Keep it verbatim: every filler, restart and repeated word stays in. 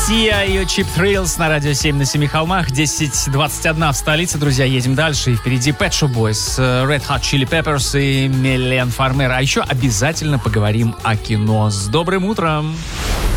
Сия и ее Cheap Thrills на радио семь на семи холмах. десять двадцать один в столице, друзья, едем дальше. И впереди Pet Shop Boys, Red Hot Chili Peppers и Милен Фармер. А еще обязательно поговорим о кино. С добрым утром!